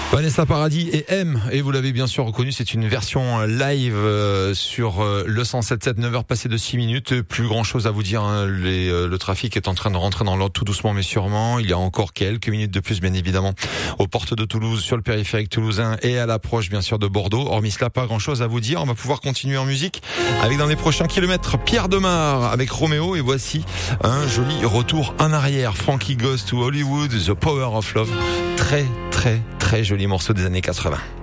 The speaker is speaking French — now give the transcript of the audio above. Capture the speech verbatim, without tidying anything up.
Vanessa Paradis et M, et vous l'avez bien sûr reconnu, c'est une version live euh, sur euh, le cent sept sept, neuf heures passées de six minutes. Plus grand chose à vous dire, hein. Les, euh, le trafic est en train de rentrer dans l'ordre tout doucement mais sûrement. Il y a encore quelques minutes de plus bien évidemment aux portes de Toulouse, sur le périphérique toulousain et à l'approche bien sûr de Bordeaux. Hormis cela, pas grand chose à vous dire. On va pouvoir continuer en musique avec dans les prochains kilomètres Pierre Demar avec Roméo, et voici un joli retour en arrière. Frankie Goes to Hollywood, The Power of Love. Très très très joli morceau des années quatre-vingts.